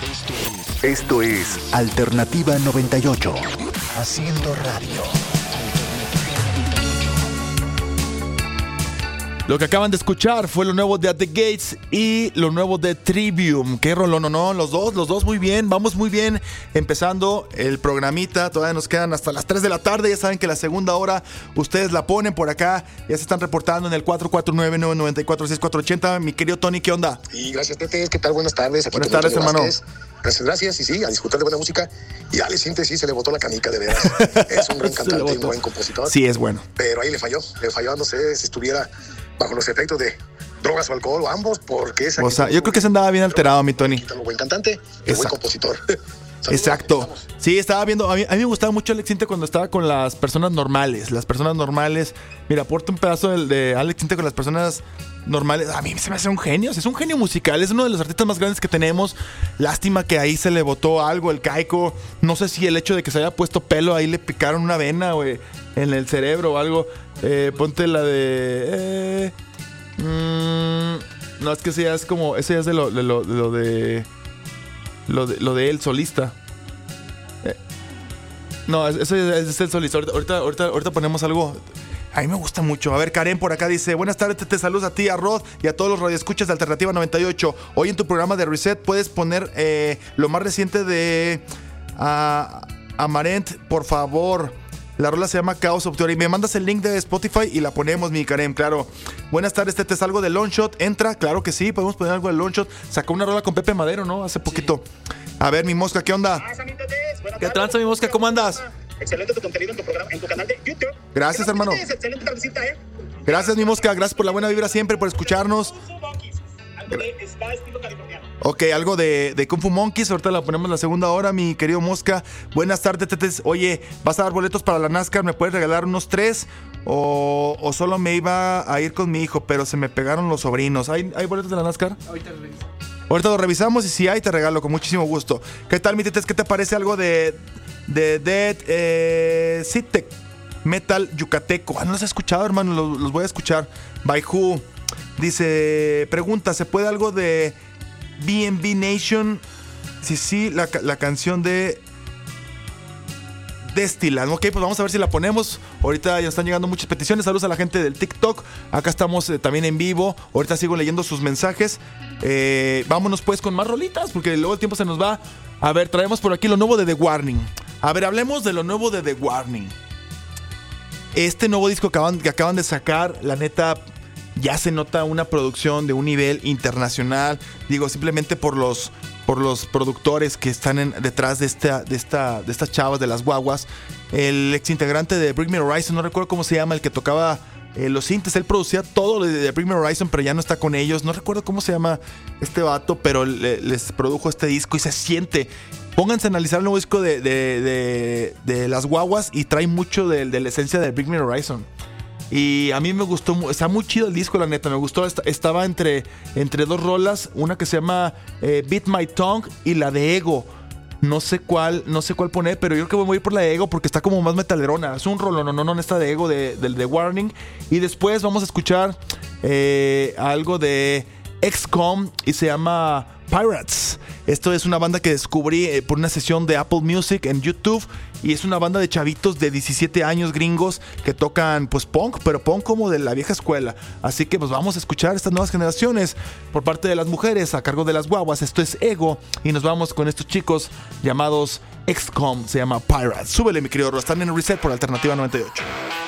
Esto es Alternativa 98. Haciendo radio. Lo que acaban de escuchar fue lo nuevo de At The Gates y lo nuevo de Trivium. Qué rolón, no, los dos muy bien, vamos muy bien. Empezando el programita, todavía nos quedan hasta las 3 de la tarde. Ya saben que la segunda hora ustedes la ponen por acá. Ya se están reportando en el 449-994-6480. Mi querido Tony, ¿qué onda? Y gracias, Tete. ¿Qué tal? Buenas tardes. Aquí buenas tardes, hermano. Gracias. Y sí, a disfrutar de buena música. Y Ale Síntesis se le botó la canica, de veras. Es un gran cantante y un buen compositor. Sí, es bueno. Pero ahí le falló, no sé si estuviera bajo los efectos de drogas o alcohol o ambos, porque esa... O sea, yo creo que se andaba bien alterado, mi Tony. Un buen cantante y buen compositor. Exacto. Sí, estaba viendo, a mí me gustaba mucho Alex Intec cuando estaba con las personas normales. Las personas normales. Mira, aporta un pedazo de Alex Intec con las personas normales. A mí se me hace un genio. Es un genio musical. Es uno de los artistas más grandes que tenemos. Lástima que ahí se le botó algo, el caico. No sé si el hecho de que se haya puesto pelo, ahí le picaron una vena, güey, en el cerebro o algo. Ponte la de... no, es que ese ya es como... Ese ya es de lo de él solista. No, ese es el solista. Ahorita ponemos algo. A mí me gusta mucho. A ver, Karen por acá dice: buenas tardes, te saludos a ti, a Rod y a todos los radioescuchas de Alternativa 98. Hoy en tu programa de Reset puedes poner lo más reciente de Amarant, por favor. La rola se llama Caos Obtuary. Me mandas el link de Spotify y la ponemos, mi Karen, claro. Buenas tardes, te salgo de Longshot. Entra, claro que sí, podemos poner algo de Longshot. Sacó una rola con Pepe Madero, ¿no? Hace poquito. A ver, mi Mosca, ¿qué onda? ¿Qué tranza, mi Mosca? ¿Cómo andas? Excelente tu contenido en tu programa, en tu canal de YouTube. Gracias, hermano. Excelente transmita, Gracias, mi Mosca. Gracias por la buena vibra siempre, por escucharnos. Ok, algo de Kung Fu Monkeys. Ahorita la ponemos la segunda hora, mi querido Mosca. Buenas tardes, Tetes. Oye, ¿vas a dar boletos para la NASCAR? ¿Me puedes regalar unos 3? O solo me iba a ir con mi hijo, pero se me pegaron los sobrinos. ¿Hay boletos de la NASCAR? Ahorita lo revisamos y si hay, te regalo con muchísimo gusto. ¿Qué tal, mi Tetes? ¿Qué te parece algo de Dead Citec Metal Yucateco? No los he escuchado, hermano. Los voy a escuchar. By Who. Dice, pregunta, ¿se puede algo de B&B Nation? Sí, la canción de Destilan. Ok, pues vamos a ver si la ponemos. Ahorita ya están llegando muchas peticiones. Saludos a la gente del TikTok. Acá estamos también en vivo. Ahorita sigo leyendo sus mensajes. Vámonos pues con más rolitas, porque luego el tiempo se nos va. A ver, traemos por aquí lo nuevo de The Warning. A ver, hablemos de lo nuevo de The Warning. Este nuevo disco que acaban de sacar, la neta, ya se nota una producción de un nivel internacional. Digo, simplemente por los productores que están detrás de estas chavas, de las guaguas. El ex integrante de Bring Me Horizon, no recuerdo cómo se llama, el que tocaba los sintes, él producía todo de Bring Me Horizon, pero ya no está con ellos. No recuerdo cómo se llama este vato, pero les produjo este disco y se siente. Pónganse a analizar el nuevo disco de las guaguas y trae mucho de la esencia de Bring Me Horizon. Y a mí me gustó, está muy chido el disco, la neta, me gustó. Estaba entre dos rolas, una que se llama Beat My Tongue y la de Ego. No sé cuál poner, pero yo creo que voy a ir por la de Ego porque está como más metalerona. Es un rollo, no esta de Ego del de Warning. Y después vamos a escuchar algo de XCOM y se llama Pirates. Esto es una banda que descubrí por una sesión de Apple Music en YouTube. Y es una banda de chavitos de 17 años gringos que tocan pues punk, pero punk como de la vieja escuela. Así que pues vamos a escuchar estas nuevas generaciones por parte de las mujeres a cargo de las guaguas. Esto es Ego y nos vamos con estos chicos llamados XCOM. Se llama Pirates. Súbele, mi querido Ro. Están en Reset por Alternativa 98.